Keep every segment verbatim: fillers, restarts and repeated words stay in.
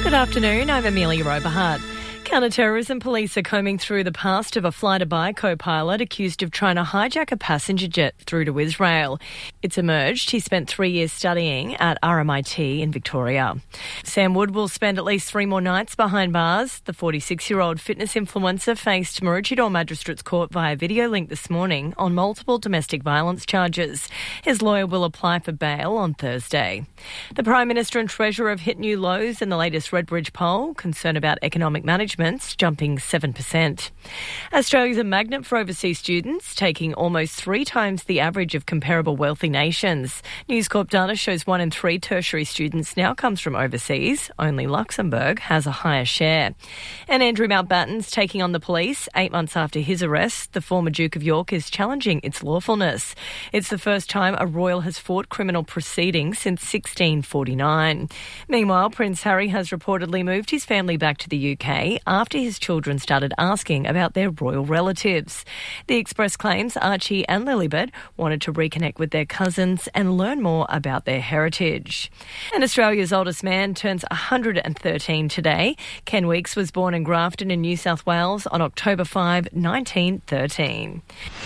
Good afternoon, I'm Amelia Oberhardt. Counter-terrorism police are combing through the past of a fly-to-buy co-pilot accused of trying to hijack a passenger jet through to Israel. It's emerged he spent three years studying at R M I T in Victoria. Sam Wood will spend at least three more nights behind bars. The forty-six-year-old fitness influencer faced Maroochydore Magistrates Court via video link this morning on multiple domestic violence charges. His lawyer will apply for bail on Thursday. The Prime Minister and Treasurer have hit new lows in the latest Redbridge poll. Concern about economic management jumping seven percent. Australia's a magnet for overseas students, taking almost three times the average of comparable wealthy nations. News Corp data shows one in three tertiary students now comes from overseas. Only Luxembourg has a higher share. And Andrew Mountbatten's taking on the police. Eight months after his arrest, the former Duke of York is challenging its lawfulness. It's the first time a royal has fought criminal proceedings since sixteen forty-nine. Meanwhile, Prince Harry has reportedly moved his family back to the U K after his children started asking about their royal relatives. The Express claims Archie and Lilibet wanted to reconnect with their cousins and learn more about their heritage. And Australia's oldest man turns one hundred thirteen today. Ken Weeks was born in Grafton in New South Wales on October fifth, nineteen thirteen.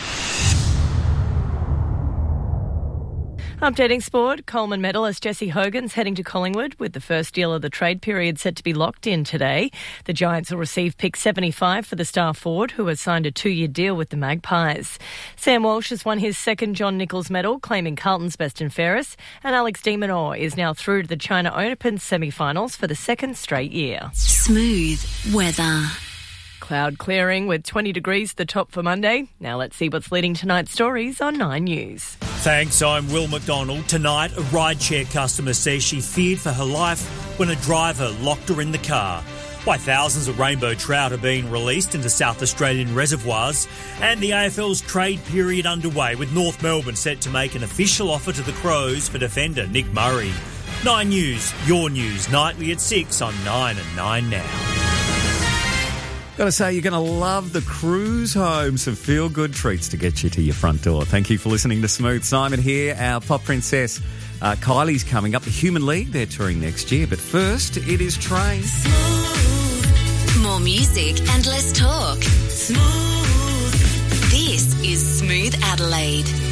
Updating sport, Coleman medalist Jesse Hogan's heading to Collingwood with the first deal of the trade period set to be locked in today. The Giants will receive pick seventy-five for the star forward, who has signed a two-year deal with the Magpies. Sam Walsh has won his second John Nichols medal, claiming Carlton's best and fairest, and Alex de Minaur is now through to the China Open semi-finals for the second straight year. Smooth weather. Cloud clearing with twenty degrees the top for Monday. Now let's see what's leading tonight's stories on Nine News. Thanks, I'm Will McDonald. Tonight, a rideshare customer says she feared for her life when a driver locked her in the car. Why thousands of rainbow trout are being released into South Australian reservoirs, and the A F L's trade period underway with North Melbourne set to make an official offer to the Crows for defender Nick Murray. Nine News, your news, nightly at six on Nine and Nine Now. Got to say, you're going to love the cruise home. Some feel-good treats to get you to your front door. Thank you for listening to Smooth. Simon here, our pop princess. Uh, Kylie's coming up. The Human League, they're touring next year. But first, it is Train. Smooth. More music and less talk. Smooth. This is Smooth Adelaide.